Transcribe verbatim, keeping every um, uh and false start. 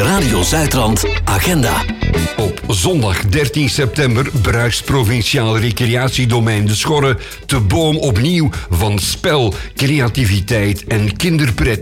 Radio Zuidrand Agenda. Op zondag dertien september bruist provinciaal recreatiedomein De Schorre te boom opnieuw van spel, creativiteit en kinderpret.